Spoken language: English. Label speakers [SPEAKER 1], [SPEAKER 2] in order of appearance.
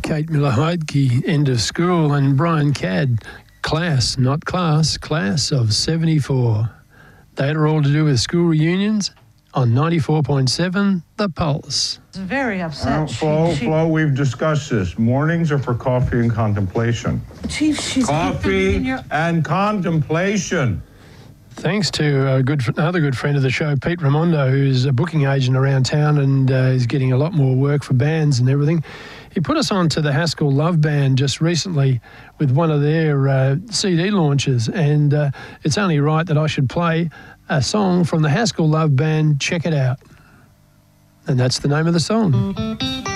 [SPEAKER 1] Kate Miller-Heidke, End of School, and Brian Cadd, Class, not Class, Class of 74. They had all to do with school reunions on 94.7 The Pulse.
[SPEAKER 2] Very upset.
[SPEAKER 3] Flo, we've discussed this. Mornings are for coffee and contemplation.
[SPEAKER 2] Chief, she's
[SPEAKER 3] coffee and contemplation.
[SPEAKER 1] Thanks to another good friend of the show, Pete Raimondo, who's a booking agent around town and is getting a lot more work for bands and everything. He put us on to the Haskell Love Band just recently with one of their CD launches, and it's only right that I should play a song from the Haskell Love Band, Check It Out. And that's the name of the song.